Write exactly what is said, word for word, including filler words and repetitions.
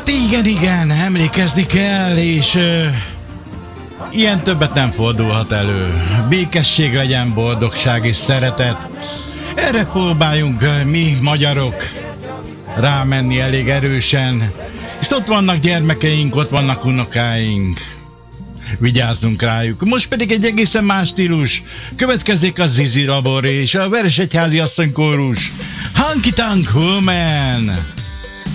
Hát igen, igen, emlékezni kell, és uh, ilyen többet nem fordulhat elő. Békesség legyen, boldogság és szeretet. Erre próbáljunk uh, mi magyarok rámenni elég erősen. És ott vannak gyermekeink, ott vannak unokáink. Vigyázzunk rájuk. Most pedig egy egészen más stílus. Következik a Zizi Rabor és a Veresegyházi asszonykórus. Honky Tonk Woman!